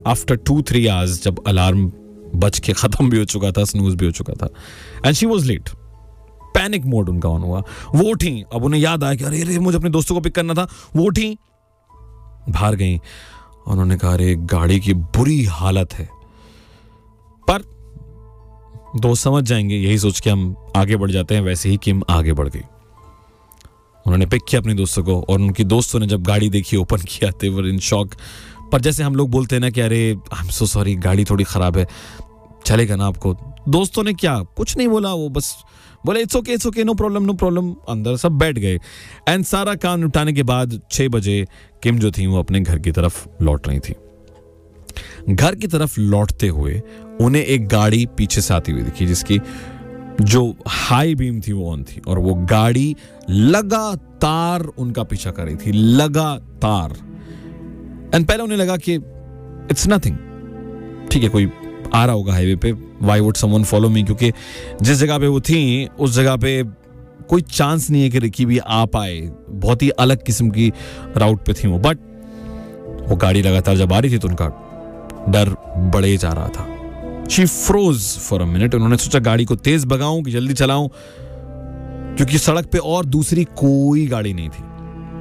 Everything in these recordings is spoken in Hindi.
आफ्टर 2-3 आवर्स जब अलार्म बज के खत्म भी हो चुका था, स्नूज भी हो चुका था, and she was late. Panic mode उनका ऑन हुआ. वो उठी, अब उन्हें याद आया कि अरे मुझे अपने दोस्तों को पिक करना था. वो उठी, बाहर गई, उन्होंने कहा अरे गाड़ी की बुरी हालत है. पर दोस्त समझ जाएंगे, यही सोच के हम आगे बढ़ जाते हैं. वैसे ही किम आगे बढ़ गई. उन्होंने पिक किया अपने दोस्तों को, और उनकी दोस्तों ने जब गाड़ी देखी, ओपन किया, they were in shock. पर जैसे हम लोग बोलते हैं ना कि अरे आई एम सो सॉरी, गाड़ी थोड़ी खराब है, चलेगा ना आपको. दोस्तों ने क्या, कुछ नहीं बोला. वो बस बोले इट्स ओके, नो प्रॉब्लम. अंदर सब बैठ गए. एंड सारा काम निपटाने के बाद 6 बजे किम जो थी वो अपने घर की तरफ लौट रही थी. घर की तरफ लौटते हुए उन्हें एक गाड़ी पीछे से आती हुई दिखी, जिसकी जो हाई बीम थी वो ऑन थी, और वो गाड़ी लगातार उनका पीछा कर रही थी, लगातार. एंड पहले उन्हें लगा कि इट्स नथिंग, ठीक है, कोई आ रहा होगा हाईवे पे, why would someone follow me, क्योंकि जिस जगह पे वो थी उस जगह पे कोई चांस नहीं है कि रिकी भी आ पाए. बहुत ही अलग किस्म की राउट पे थी वो. बट वो गाड़ी लगातार जब आ रही थी तो उनका डर बढ़े जा रहा था. She froze for a minute. उन्होंने सोचा गाड़ी को तेज भगाऊं कि जल्दी चलाऊं, क्योंकि सड़क पे और दूसरी कोई गाड़ी नहीं थी.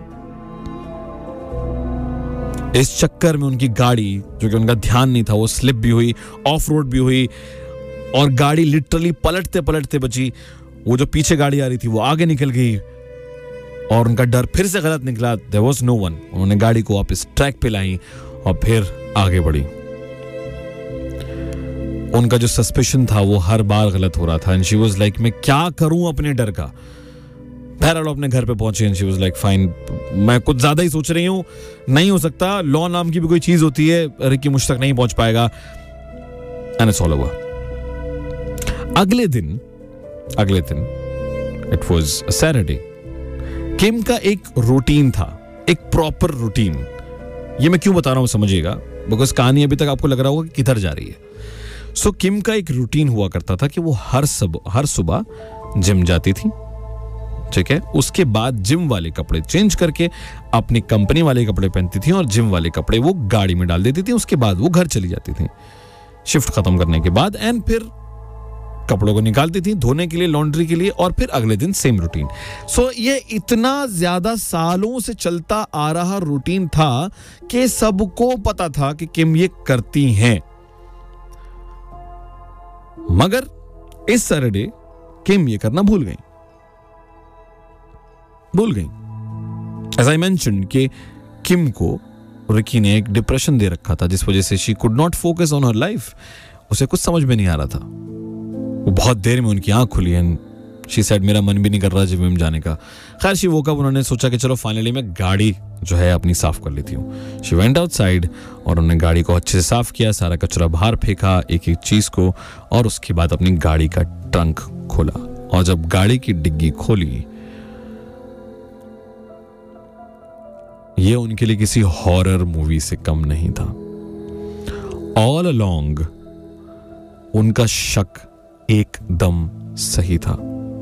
इस चक्कर में उनकी गाड़ी, जो कि उनका ध्यान नहीं था, वो स्लिप भी हुई, ऑफ रोड भी हुई, और गाड़ी लिटरली पलटते पलटते बची. वो जो पीछे गाड़ी आ रही थी वो आगे निकल गई, और उनका डर फिर से गलत निकला. There was no one. उन्होंने गाड़ी को वापस ट्रैक पे लाई और फिर आगे बढ़ी. उनका जो सस्पिशन था वो हर बार गलत हो रहा था. एंड शी वाज लाइक, मैं क्या करूं अपने डर का. बहरहाल अपने घर पे पहुंचे. And she was like, fine, मैं कुछ ज्यादा ही सोच रही हूं, नहीं हो सकता, लॉ नाम की भी कोई चीज होती है, रिकी मुझ तक नहीं पहुंच पाएगा. And it's all over. अगले दिन इट वाज अ सैटरडे. किम का एक रूटीन था, एक प्रॉपर रूटीन. ये मैं क्यों बता रहा हूं समझिएगा, बिकॉज कहानी अभी तक आपको लग रहा होगा कि किधर जा रही है. सो किम का एक रूटीन हुआ करता था कि वो हर सुबह जिम जाती थी, ठीक है. उसके बाद जिम वाले कपड़े चेंज करके अपनी कंपनी वाले कपड़े पहनती थी, और जिम वाले कपड़े वो गाड़ी में डाल देती थी. उसके बाद वो घर चली जाती थी शिफ्ट खत्म करने के बाद. एंड फिर कपड़ों को निकालती थी धोने के लिए, लॉन्ड्री के लिए, और फिर अगले दिन सेम रूटीन. सो ये इतना ज्यादा सालों से चलता आ रहा रूटीन था कि सबको पता था कि किम ये करती हैं. मगर इस सैटरडे किम ये करना भूल गई. एज आई मेंशन्ड कि किम को रिकी ने एक डिप्रेशन दे रखा था, जिस वजह से she could not focus on her life. उसे कुछ समझ में नहीं आ रहा था. वो बहुत देर में उनकी आंख खुली एंड शी सेड, मेरा मन भी नहीं कर रहा जिम में जाने का. खैर शी वोक अप. उन्होंने सोचा कि चलो फाइनली मैं गाड़ी जो है अपनी साफ कर लेती हूँ. शी वेंट आउटसाइड, और उन्होंने गाड़ी को अच्छे से साफ किया, सारा कचरा बाहर फेंका, एक एक चीज को, और उसके बाद अपनी गाड़ी का ट्रंक खोला. और जब गाड़ी की डिग्गी खोली, ये उनके लिए किसी हॉरर मूवी से कम नहीं था. ऑल अलोंग उनका शक एकदम सही था,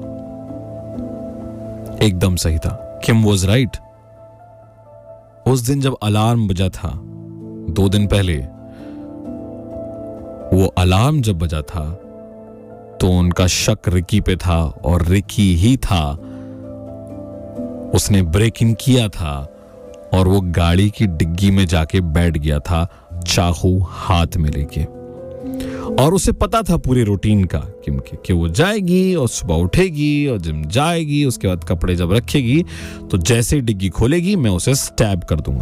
एकदम सही था. किम वाज राइट. उस दिन जब अलार्म बजा था 2 दिन पहले, वो अलार्म जब बजा था तो उनका शक रिकी पे था, और रिकी ही था. उसने ब्रेक इन किया था और वो गाड़ी की डिग्गी में जाके बैठ गया था, चाकू हाथ में लेके. और उसे पता था पूरी रूटीन का किम के, कि वो जाएगी और सुबह उठेगी और जिम जाएगी, उसके बाद कपड़े जब रखेगी तो जैसे ही डिग्गी खोलेगी मैं उसे स्टैब कर दूंगा.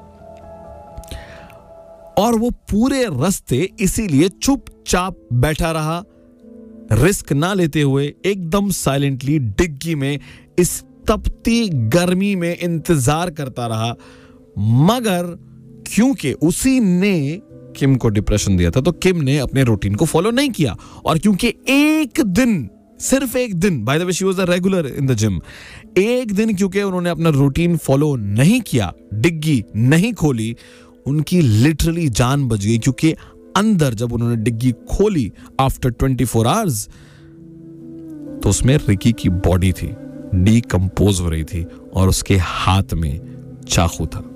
और वो पूरे रास्ते इसीलिए चुपचाप बैठा रहा, रिस्क ना लेते हुए एकदम साइलेंटली डिग्गी में इस तपती गर्मी में इंतजार करता रहा. मगर क्योंकि उसी ने किम को डिप्रेशन दिया था, तो किम ने अपने रूटीन को फॉलो नहीं किया. और क्योंकि एक दिन, सिर्फ एक दिन, by the way she was a regular in the gym, एक दिन क्योंकि उन्होंने अपना रूटीन फॉलो नहीं किया, डिग्गी नहीं खोली, उनकी लिटरली जान बच गई. क्योंकि अंदर जब उन्होंने डिग्गी खोली आफ्टर 24 आवर्स, तो उसमें रिकी की बॉडी थी, डीकंपोज हो रही थी, और उसके हाथ में चाकू था.